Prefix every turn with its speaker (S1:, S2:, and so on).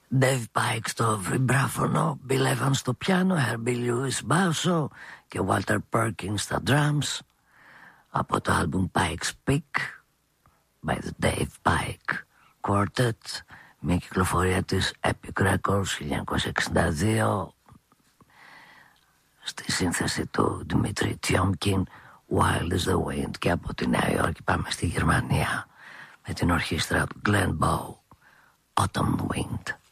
S1: Dave Pike στο βιμπράφωνο, Bill Evans στο πιάνο, Herbie Lewis μπάσο και Walter Perkins στα drums, από το άλμπουμ Pike's Peak by the Dave Pike Quartet, μια κυκλοφορία της Epic Records 1962, στη σύνθεση του Dmitri Tiomkin, Wild is the Wind. Και από τη Νέα Υόρκη πάμε στη Γερμανία με την ορχήστρα του Glenn Bow, Autumn Wind.